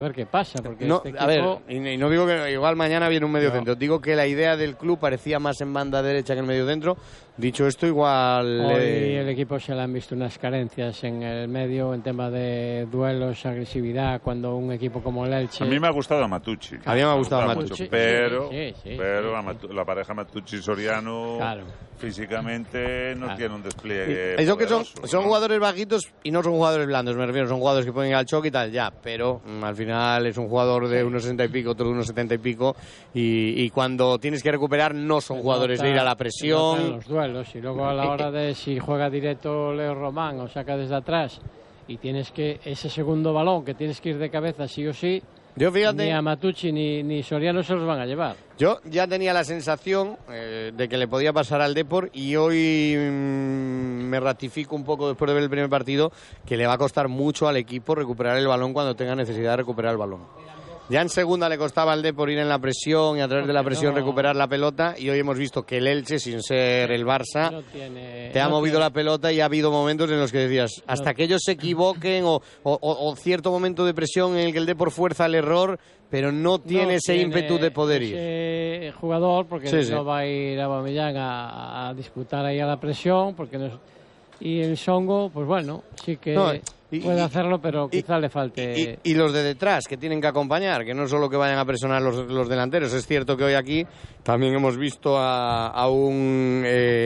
A ver qué pasa, porque no, este equipo... A ver, y no digo que igual mañana viene un medio centro. Digo que la idea del club parecía más en banda derecha que en medio centro. Dicho esto, igual... Hoy el equipo se le han visto unas carencias en el medio, en tema de duelos, agresividad, cuando un equipo como el Elche... A mí me ha gustado Matucci. A mí me ha gustado Matucci. Pero sí. la pareja Matucci-Soriano... Claro. Físicamente no tiene un despliegue. Eso que son jugadores bajitos y no son jugadores blandos, me refiero. Son jugadores que pueden ir al choque y tal, ya. Pero al final es un jugador de unos 60 y pico, otro de unos 70 y pico. Y cuando tienes que recuperar, no son jugadores de ir a la presión. Los duelos. Y luego a la hora de si juega directo Leo Román o saca desde atrás y tienes que ese segundo balón que tienes que ir de cabeza sí o sí. Yo, fíjate, ni a Matucci ni Soriano se los van a llevar. Yo ya tenía la sensación de que le podía pasar al Depor y hoy me ratifico un poco después de ver el primer partido que le va a costar mucho al equipo recuperar el balón cuando tenga necesidad de recuperar el balón. Ya en segunda le costaba al Depor ir en la presión y a través de la presión recuperar la pelota, y hoy hemos visto que el Elche, sin ser el Barça, te ha movido la pelota y ha habido momentos en los que decías, hasta que ellos se equivoquen o cierto momento de presión en el que el Depor fuerza el error, pero no tiene ese ímpetu de poder ir. Ese jugador, porque no va a ir a Aubameyang a disputar ahí a la presión, porque no es... Y el Songo, pues bueno, sí que... puede hacerlo, pero quizá le falte... Y los de detrás, que tienen que acompañar, que no solo que vayan a presionar los delanteros. Es cierto que hoy aquí también hemos visto a un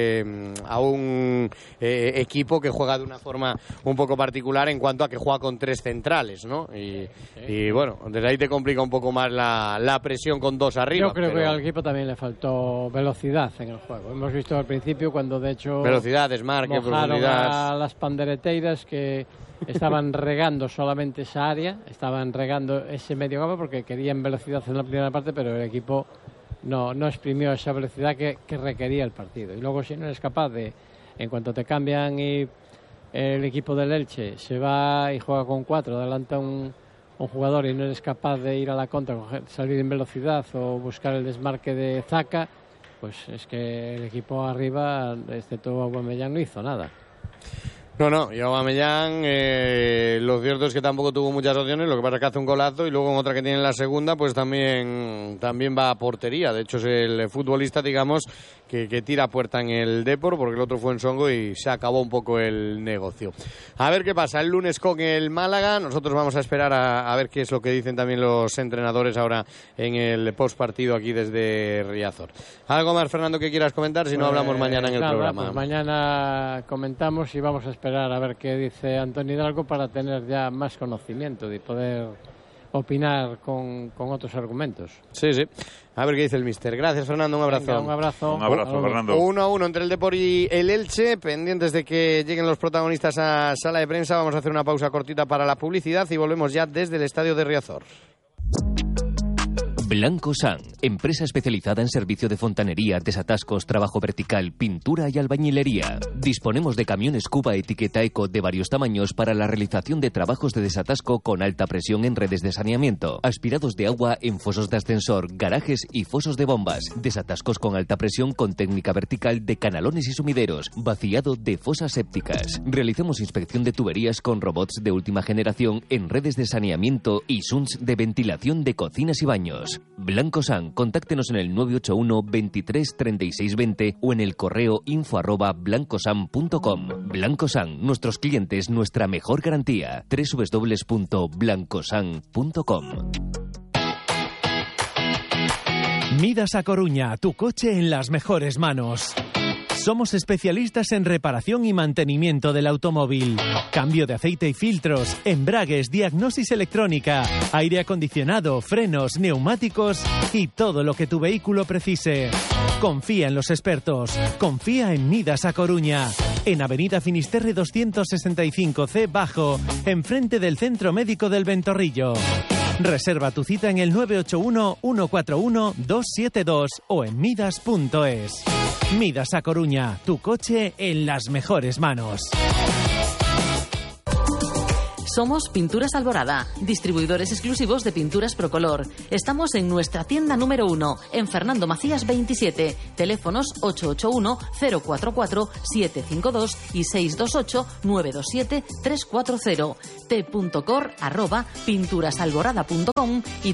equipo que juega de una forma un poco particular en cuanto a que juega con 3 centrales, ¿no? Y bueno, desde ahí te complica un poco más la presión con 2 arriba. Yo creo que al equipo también le faltó velocidad en el juego. Hemos visto al principio cuando de hecho... Velocidad, desmarque, profundidad... a las pandereteiras que... estaban regando solamente esa área, estaban regando ese medio campo porque querían velocidad en la primera parte, pero el equipo no exprimió esa velocidad que requería el partido. Y luego si no eres capaz de, en cuanto te cambian y el equipo del Elche se va y juega con 4, adelanta un jugador y no eres capaz de ir a la contra, salir en velocidad o buscar el desmarque de Zaka, pues es que el equipo arriba, excepto Aubameyang, no hizo nada. No, y Aubameyang, lo cierto es que tampoco tuvo muchas opciones, lo que pasa es que hace un golazo y luego en otra que tiene en la segunda, pues también va a portería. De hecho es el futbolista, digamos, que tira a puerta en el Depor, porque el otro fue en Songo y se acabó un poco el negocio. A ver qué pasa el lunes con el Málaga. Nosotros vamos a esperar a ver qué es lo que dicen también los entrenadores ahora en el postpartido aquí desde Riazor. ¿Algo más, Fernando, que quieras comentar? Si no, hablamos mañana en el programa. Pues mañana comentamos y vamos a esperar a ver qué dice Antonio Hidalgo para tener ya más conocimiento y poder opinar con otros argumentos. Sí. A ver qué dice el míster. Gracias, Fernando. Un abrazo. Venga, un abrazo. Un abrazo, Fernando. 1-1 entre el Depor y el Elche. Pendientes de que lleguen los protagonistas a sala de prensa. Vamos a hacer una pausa cortita para la publicidad y volvemos ya desde el estadio de Riazor. Blancosan, empresa especializada en servicio de fontanería, desatascos, trabajo vertical, pintura y albañilería. Disponemos de camiones Cuba etiqueta Eco de varios tamaños para la realización de trabajos de desatasco con alta presión en redes de saneamiento, aspirados de agua en fosos de ascensor, garajes y fosos de bombas, desatascos con alta presión con técnica vertical de canalones y sumideros, vaciado de fosas sépticas. Realizamos inspección de tuberías con robots de última generación en redes de saneamiento y sunts de ventilación de cocinas y baños. Blancosan, contáctenos en el 981 23 36 20 o en el correo info@blancosan.com. Blancosan, nuestros clientes, nuestra mejor garantía. www.blancosan.com. Midas a Coruña, tu coche en las mejores manos. Somos especialistas en reparación y mantenimiento del automóvil. Cambio de aceite y filtros, embragues, diagnosis electrónica, aire acondicionado, frenos, neumáticos y todo lo que tu vehículo precise. Confía en los expertos. Confía en Midas a Coruña. En Avenida Finisterre 265C Bajo, enfrente del Centro Médico del Ventorrillo. Reserva tu cita en el 981 141 272 o en midas.es. Midas a Coruña, tu coche en las mejores manos. Somos Pinturas Alborada, distribuidores exclusivos de pinturas Procolor. Estamos en nuestra tienda número 1, en Fernando Macías 27. Teléfonos 881-044-752 y 628-927-340. t.cor@pinturasalborada.com y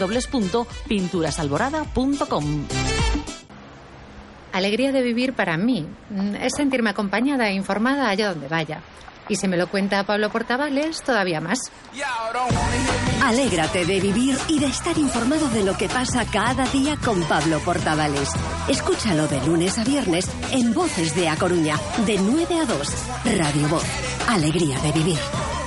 www.pinturasalborada.com. Alegría de vivir para mí es sentirme acompañada e informada allá donde vaya. Y si me lo cuenta Pablo Portavales, todavía más. Alégrate de vivir y de estar informado de lo que pasa cada día con Pablo Portavales. Escúchalo de lunes a viernes en Voces de A Coruña, de 9 a 2. Radio Voz. Alegría de vivir.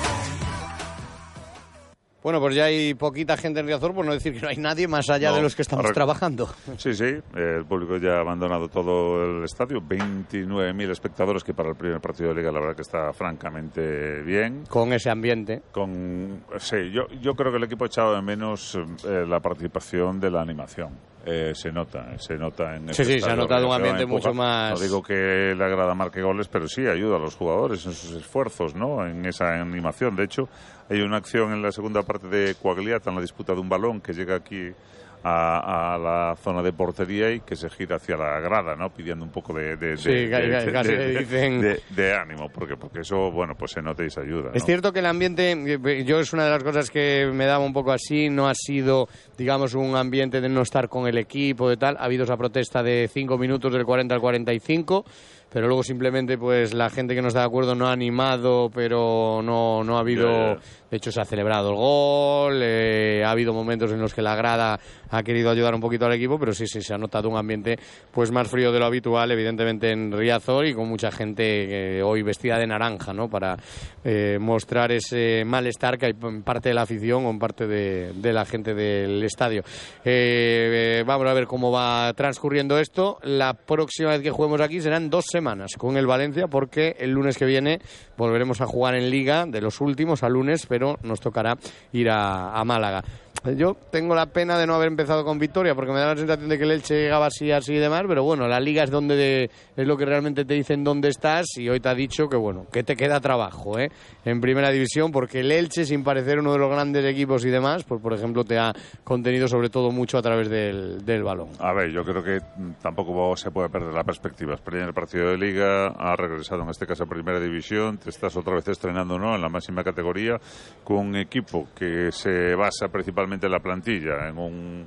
Bueno, pues ya hay poquita gente en Riazor, por no decir que no hay nadie más allá de los que estamos trabajando. Sí, el público ya ha abandonado todo el estadio, 29.000 espectadores, que para el primer partido de Liga la verdad que está francamente bien. Con ese ambiente. Sí, yo creo que el equipo ha echado de menos la participación de la animación. Se nota en Sí, se ha notado un ambiente mucho más... No digo que le agrada marque goles, pero sí ayuda a los jugadores en sus esfuerzos, ¿no? En esa animación. De hecho, hay una acción en la segunda parte de Coagliata, en la disputa de un balón, que llega aquí a la zona de portería y que se gira hacia la grada, ¿no? Pidiendo un poco de ánimo, porque eso, bueno, pues se nota y se ayuda, ¿no? Es cierto que el ambiente, yo es una de las cosas que me daba un poco así, no ha sido, digamos, un ambiente de no estar con el equipo, de tal. Ha habido esa protesta de 5 minutos del 40 al 45, pero luego simplemente pues la gente que no está de acuerdo no ha animado, pero no ha habido... De hecho, se ha celebrado el gol, ha habido momentos en los que la grada ha querido ayudar un poquito al equipo, pero sí, se ha notado un ambiente pues más frío de lo habitual, evidentemente en Riazor, y con mucha gente hoy vestida de naranja, ¿no? Para mostrar ese malestar que hay en parte de la afición o en parte de la gente del estadio. Vamos a ver cómo va transcurriendo esto. La próxima vez que juguemos aquí serán 2 semanas con el Valencia, porque el lunes que viene volveremos a jugar en Liga, de los últimos a lunes, pero nos tocará ir a Málaga. Yo tengo la pena de no haber empezado con victoria, porque me da la sensación de que el Elche llegaba así y demás, pero bueno, la Liga es es lo que realmente te dicen dónde estás, y hoy te ha dicho que bueno, que te queda trabajo, en primera división, porque el Elche, sin parecer uno de los grandes equipos y demás, pues por ejemplo te ha contenido sobre todo mucho a través del balón. A ver, yo creo que tampoco se puede perder la perspectiva. Es el partido de Liga, ha regresado en este caso a primera división, te estás otra vez estrenando, ¿no?, en la máxima categoría, con un equipo que se basa principalmente en la plantilla, en un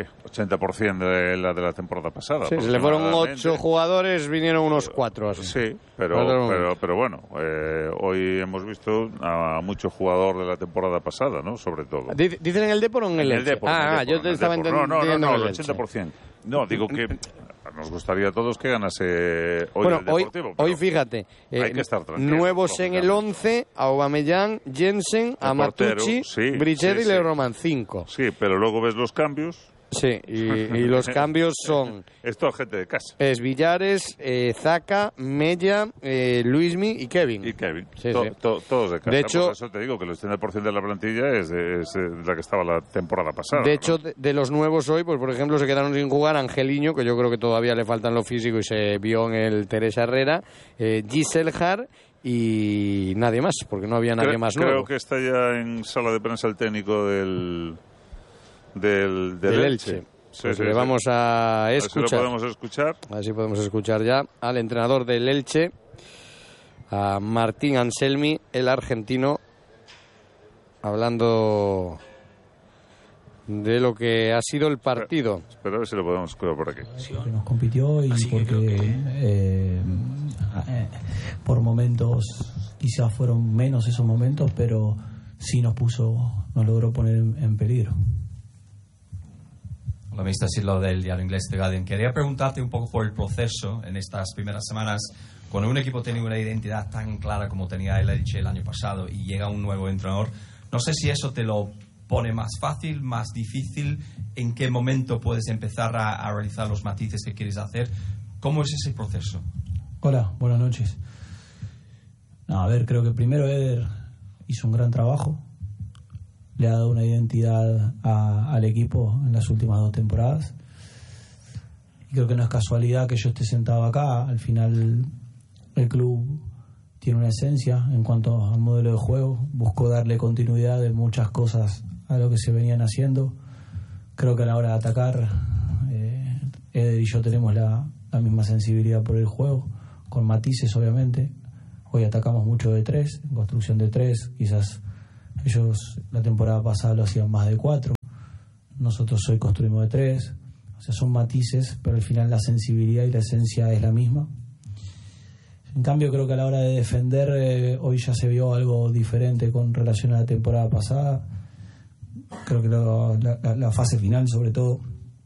80% de la temporada pasada. Sí, se le fueron 8 jugadores, vinieron unos 4 así. Sí, pero bueno, hoy hemos visto a mucho jugador de la temporada pasada, ¿no? Sobre todo. ¿Dicen en el Depor o en el Elche? Yo te estaba entendiendo el 80%. No, digo que nos gustaría a todos que ganase hoy el Deportivo. Hoy fíjate, hay que estar nuevos en el 11, a Aubameyang, Jensen, a Matucci, Brichel y Leo Roman, 5. Sí, pero luego ves los cambios. Sí, y los cambios son... Esto es gente de casa. Es Villares, Zaka, Mella, Luismi y Kevin. Sí, todos de casa. De hecho, por eso te digo que el 80% de la plantilla es la que estaba la temporada pasada. De hecho, de los nuevos hoy, pues por ejemplo, se quedaron sin jugar Angeliño, que yo creo que todavía le faltan lo físico y se vio en el Teresa Herrera, Giselhar y nadie más, porque no había nadie más nuevo. Creo que está ya en sala de prensa el técnico del Elche. Pues le vamos a escuchar. A ver si lo podemos escuchar. A ver si podemos escuchar ya al entrenador del Elche, a Martín Anselmi, el argentino, hablando de lo que ha sido el partido. Espera a ver si lo podemos escuchar por aquí. Que nos compitió y porque por momentos quizás fueron menos esos momentos, pero sí nos logró poner en peligro. Hola, mister Sidlo del diario inglés The Guardian. Quería preguntarte un poco por el proceso en estas primeras semanas, cuando un equipo tiene una identidad tan clara como tenía el Elche el año pasado y llega un nuevo entrenador. No sé si eso te lo pone más fácil, más difícil, en qué momento puedes empezar a realizar los matices que quieres hacer. ¿Cómo es ese proceso? Hola, buenas noches. Creo que primero Eder hizo un gran trabajo. Le ha dado una identidad al equipo en las últimas 2 temporadas. Y creo que no es casualidad que yo esté sentado acá. Al final el club tiene una esencia en cuanto al modelo de juego. Buscó darle continuidad de muchas cosas a lo que se venían haciendo. Creo que a la hora de atacar, Eder y yo tenemos la misma sensibilidad por el juego, con matices obviamente. Hoy atacamos mucho de 3, en construcción de 3. Quizás ellos la temporada pasada lo hacían más de 4. Nosotros hoy construimos de 3. O sea, son matices, pero al final la sensibilidad y la esencia es la misma. En cambio, creo que a la hora de defender, hoy ya se vio algo diferente con relación a la temporada pasada. Creo que la fase final, sobre todo,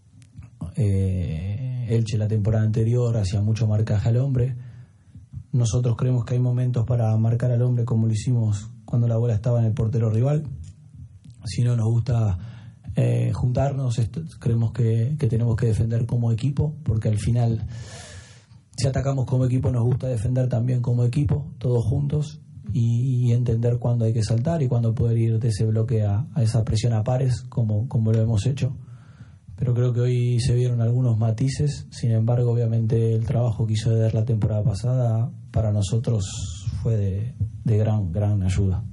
Elche la temporada anterior hacía mucho marcaje al hombre. Nosotros creemos que hay momentos para marcar al hombre como lo hicimos cuando la bola estaba en el portero rival. Si no nos gusta juntarnos, creemos que tenemos que defender como equipo, porque al final, si atacamos como equipo, nos gusta defender también como equipo, todos juntos, y entender cuándo hay que saltar y cuándo poder ir de ese bloque a esa presión a pares, como lo hemos hecho. Pero creo que hoy se vieron algunos matices. Sin embargo, obviamente el trabajo que hizo Eder la temporada pasada para nosotros fue de gran ayuda.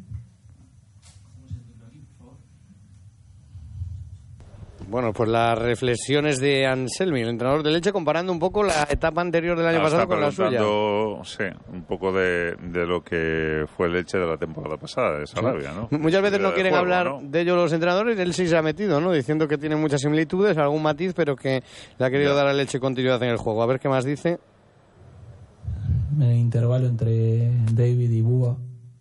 Bueno, pues las reflexiones de Anselmi, el entrenador del Elche, comparando un poco la etapa anterior del año pasado con la suya. Sí, un poco de lo que fue el Elche de la temporada pasada, de Sarabia, ¿no? Muchas veces no quieren hablar, ¿no?, de ello los entrenadores, y él sí se ha metido, ¿no?, diciendo que tiene muchas similitudes, algún matiz, pero que le ha querido dar al Elche continuidad en el juego. A ver qué más dice. En el intervalo entre David y Búa,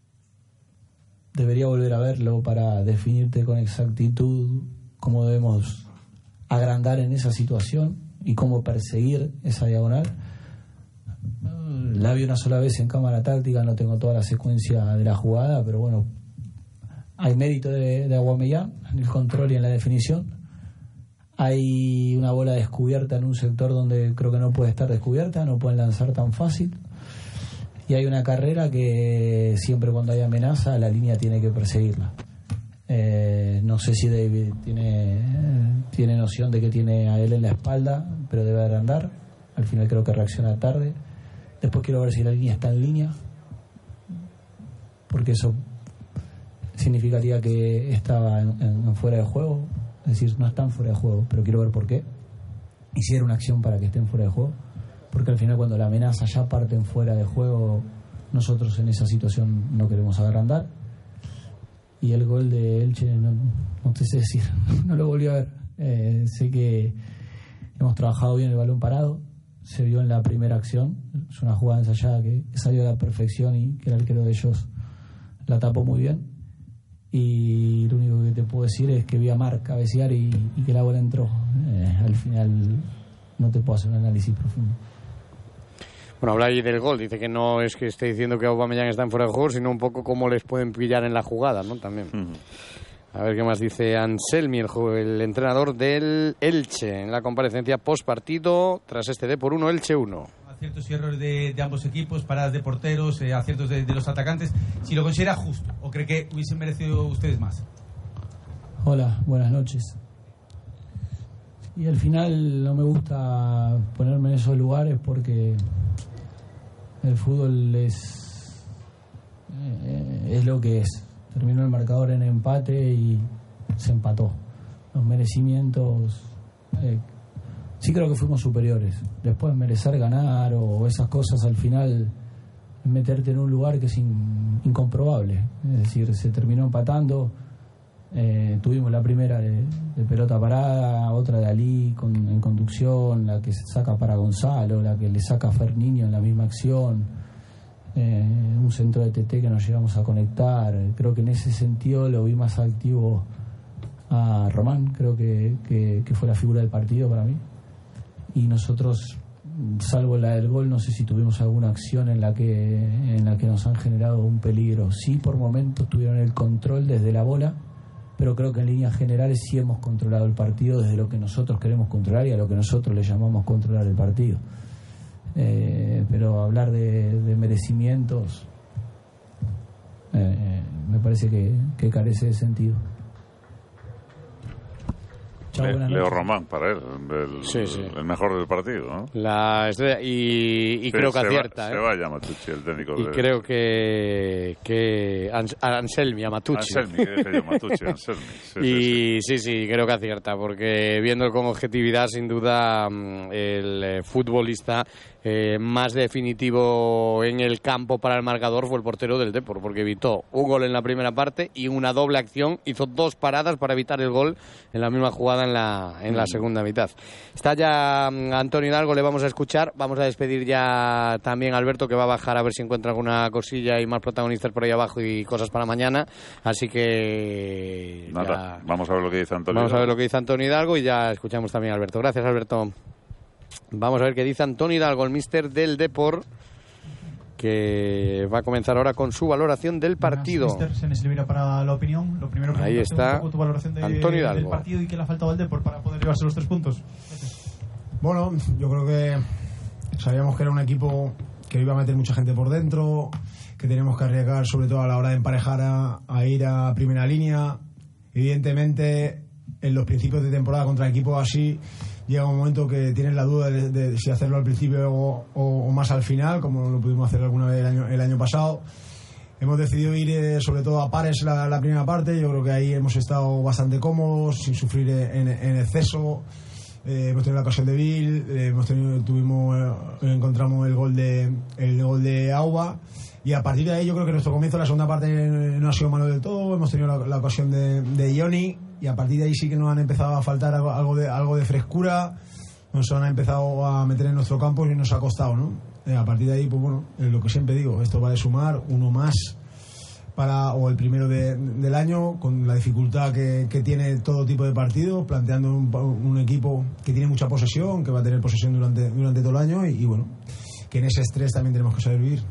debería volver a verlo para definirte con exactitud cómo debemos agrandar en esa situación y cómo perseguir esa diagonal. La vi una sola vez en cámara táctica, no tengo toda la secuencia de la jugada, pero bueno, hay mérito de Aubameyang en el control y en la definición. Hay una bola descubierta en un sector donde creo que no puede estar descubierta, no pueden lanzar tan fácil. Y hay una carrera que siempre cuando hay amenaza la línea tiene que perseguirla. No sé si David tiene noción de que tiene a él en la espalda, pero debe agrandar. Al final creo que reacciona tarde. Después quiero ver si la línea está en línea, porque eso significaría que estaba en fuera de juego. Es decir, no están fuera de juego, pero quiero ver por qué. Hicieron una acción para que estén fuera de juego, porque al final cuando la amenaza ya parten fuera de juego, nosotros en esa situación no queremos agrandar. Y el gol de Elche, no te sé decir, no lo volví a ver. Sé que hemos trabajado bien el balón parado, se vio en la primera acción, es una jugada ensayada que salió a la perfección y que el arquero de ellos la tapó muy bien. Y lo único que te puedo decir es que vi a Marc cabecear y que la bola entró. Al final no te puedo hacer un análisis profundo. Bueno, habla ahí del gol, dice que no es que esté diciendo que Aubameyang está en fuera de juego, sino un poco cómo les pueden pillar en la jugada, ¿no? También. A ver qué más dice Anselmi, el entrenador del Elche, en la comparecencia post partido tras este D-1, Elche 1. Aciertos y errores de ambos equipos, paradas de porteros, aciertos de los atacantes. Si lo considera justo, ¿o cree que hubiesen merecido ustedes más? Hola, buenas noches. Y al final no me gusta ponerme en esos lugares porque el fútbol es lo que es. Terminó el marcador en empate y se empató. Los merecimientos, sí creo que fuimos superiores. Después merecer ganar o esas cosas, al final meterte en un lugar que es incomprobable. Es decir, se terminó empatando. Tuvimos la primera de pelota parada, otra de Ali en conducción, la que se saca para Gonzalo, la que le saca a Ferniño en la misma acción, un centro de TT que nos llegamos a conectar. Creo que en ese sentido lo vi más activo a Román, creo que fue la figura del partido para mí. Y nosotros, salvo la del gol, no sé si tuvimos alguna acción en la que nos han generado un peligro. Sí, por momentos tuvieron el control desde la bola, pero creo que en líneas generales sí hemos controlado el partido desde lo que nosotros queremos controlar y a lo que nosotros le llamamos controlar el partido. Pero hablar de merecimientos me parece que carece de sentido. Leo Román, para él, el mejor del partido, ¿no? La estrella, y sí, creo que acierta. Se vaya Matucci, el técnico. Y creo que Anselmi, Anselmi, que dije yo, Matucci, Anselmi. Sí, creo que acierta, porque viendo con objetividad, sin duda, el futbolista más definitivo en el campo para el marcador fue el portero del Depor, porque evitó un gol en la primera parte y una doble acción, hizo 2 paradas para evitar el gol en la misma jugada en la segunda mitad. Está ya Antonio Hidalgo, le vamos a escuchar, vamos a despedir ya también a Alberto, que va a bajar a ver si encuentra alguna cosilla y más protagonistas por ahí abajo y cosas para mañana, así que nada, vamos a ver lo que dice Antonio. Vamos a ver lo que dice Antonio Hidalgo y ya escuchamos también a Alberto. Gracias, Alberto. Vamos a ver qué dice Antonio Hidalgo, el míster del Depor, que va a comenzar ahora con su valoración del partido. Se necesita para la opinión. Lo primero, ahí está un poco tu valoración Antonio Hidalgo. del partido y qué le ha faltado al Depor para poder llevarse los 3 puntos. Bueno, yo creo que sabíamos que era un equipo que iba a meter mucha gente por dentro, que teníamos que arriesgar sobre todo a la hora de emparejar a ir a primera línea. Evidentemente, en los principios de temporada contra equipos así, llega un momento que tienes la duda de si hacerlo al principio o más al final, como lo pudimos hacer alguna vez el año pasado. Hemos decidido ir sobre todo a pares la primera parte. Yo creo que ahí hemos estado bastante cómodos, sin sufrir en exceso. Hemos tenido la ocasión de Bill, encontramos el gol de Auba, y a partir de ahí yo creo que nuestro comienzo de la segunda parte no ha sido malo del todo. Hemos tenido la ocasión de Ioni, y a partir de ahí sí que nos han empezado a faltar algo de frescura, nos han empezado a meter en nuestro campo y nos ha costado, ¿no? A partir de ahí, pues bueno, lo que siempre digo, esto va de sumar uno más o el primero del año, con la dificultad que tiene todo tipo de partidos, planteando un equipo que tiene mucha posesión, que va a tener posesión durante todo el año, y bueno, que en ese estrés también tenemos que saber vivir.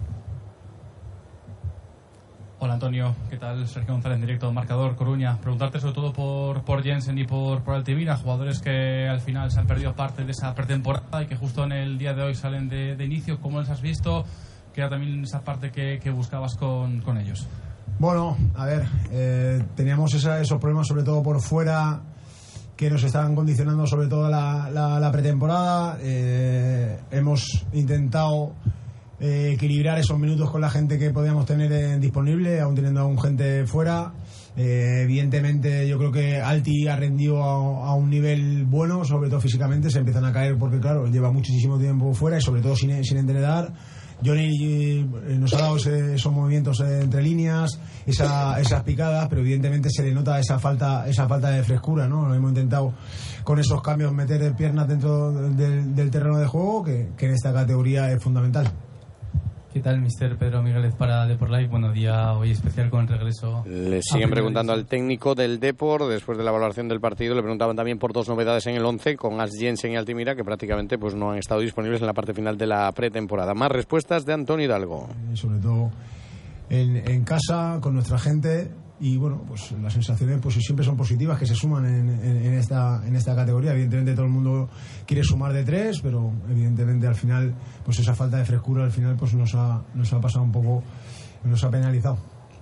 Hola Antonio, ¿qué tal? Sergio González en directo, Marcador Coruña. Preguntarte sobre todo por Jensen y por Altimira, jugadores que al final se han perdido parte de esa pretemporada y que justo en el día de hoy salen de inicio. ¿Cómo les has visto? ¿Qué era también esa parte que buscabas con ellos? Bueno, a ver, teníamos esos problemas sobre todo por fuera, que nos estaban condicionando sobre todo la pretemporada. Hemos intentado equilibrar esos minutos con la gente que podíamos tener disponible, aún teniendo aún gente fuera. Evidentemente yo creo que Alti ha rendido a un nivel bueno, sobre todo físicamente. Se empiezan a caer porque claro, lleva muchísimo tiempo fuera y sobre todo sin entrenar. Johnny nos ha dado esos movimientos entre líneas, esas picadas, pero evidentemente se le nota esa falta de frescura, ¿no? Hemos intentado con esos cambios meter piernas dentro del terreno de juego, que en esta categoría es fundamental. ¿Qué tal, mister Pedro Migueles para Depor Live? Buenos días, hoy especial con el regreso. Le siguen preguntando al técnico del Depor, después de la valoración del partido, le preguntaban también por 2 novedades en el 11, con As Jensen y Altimira, que prácticamente pues no han estado disponibles en la parte final de la pretemporada. Más respuestas de Antonio Hidalgo. Sobre todo en casa, con nuestra gente, y bueno, pues las sensaciones pues siempre son positivas, que se suman en esta categoría. Evidentemente todo el mundo quiere sumar de 3, pero evidentemente al final pues esa falta de frescura al final pues nos ha pasado un poco, nos ha penalizado.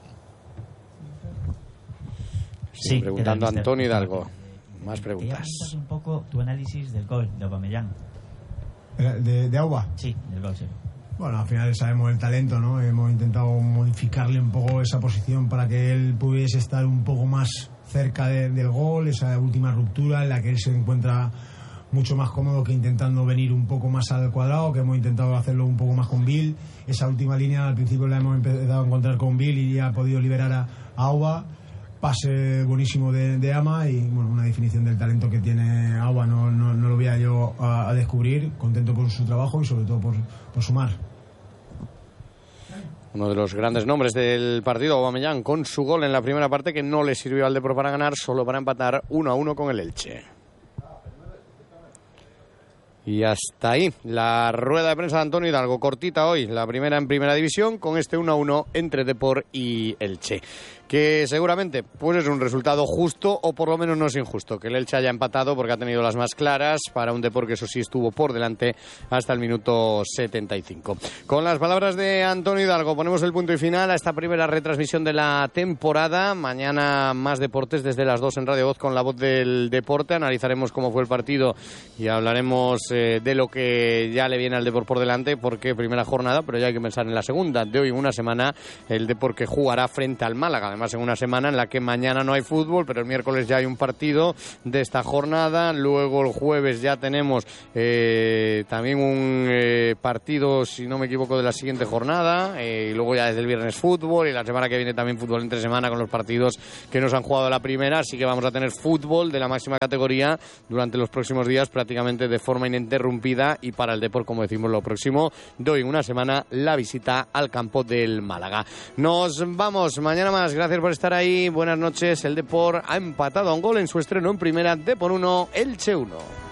Sí, preguntando a Antonio Hidalgo. Más preguntas. ¿Te un poco tu análisis del gol de Aubameyang? ¿De Auba? Sí, del gol, sí. Bueno, al final sabemos el talento, ¿no? Hemos intentado modificarle un poco esa posición para que él pudiese estar un poco más cerca del gol, esa última ruptura en la que él se encuentra mucho más cómodo que intentando venir un poco más al cuadrado, que hemos intentado hacerlo un poco más con Bill. Esa última línea al principio la hemos empezado a encontrar con Bill y ya ha podido liberar a Auba. Pase buenísimo de Ama y bueno, una definición del talento que tiene Auba no lo voy a yo a descubrir. Contento por su trabajo y sobre todo por sumar. Uno de los grandes nombres del partido, Aubameyang, con su gol en la primera parte, que no le sirvió al Depor para ganar, solo para empatar 1-1 con el Elche. Y hasta ahí la rueda de prensa de Antonio Hidalgo, cortita hoy, la primera en primera división, con este 1-1 entre Depor y Elche. que seguramente pues es un resultado justo, o por lo menos no es injusto, que el Elche haya empatado porque ha tenido las más claras para un Depor que eso sí estuvo por delante hasta el minuto 75. Con las palabras de Antonio Hidalgo ponemos el punto y final a esta primera retransmisión de la temporada. Mañana más deportes desde las 2 en Radio Voz con la voz del deporte. Analizaremos cómo fue el partido y hablaremos de lo que ya le viene al Depor por delante, porque primera jornada, pero ya hay que pensar en la segunda. De hoy en una semana el Depor que jugará frente al Málaga, además en una semana en la que mañana no hay fútbol, pero el miércoles ya hay un partido de esta jornada. Luego el jueves ya tenemos también un partido, si no me equivoco, de la siguiente jornada, y luego ya desde el viernes fútbol, y la semana que viene también fútbol entre semana con los partidos que nos han jugado la primera, así que vamos a tener fútbol de la máxima categoría durante los próximos días prácticamente de forma ininterrumpida, y para el Depor, como decimos, lo próximo de hoy en una semana, la visita al campo del Málaga. Nos vamos, mañana más, gracias por estar ahí, buenas noches. El Depor ha empatado a un gol en su estreno en primera, Depor 1, Elche 1.